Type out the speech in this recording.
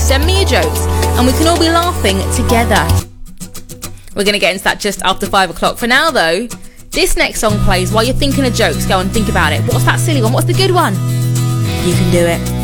Send me your jokes and we can all be laughing together. We're going to get into that just after 5 o'clock. For now, though, this next song plays while you're thinking of jokes. Go and think about it. What's that silly one? What's the good one? You can do it.